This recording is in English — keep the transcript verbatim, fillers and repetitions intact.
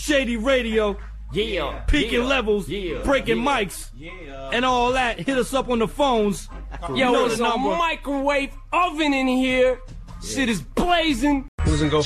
Shady Radio. Yeah. Peaking yeah, levels. Yeah. Breaking yeah, mics. Yeah. And all that. Hit us up on the phones. Yo, you know it's the a number. microwave oven in here. Yeah. Shit is blazing. Who's in go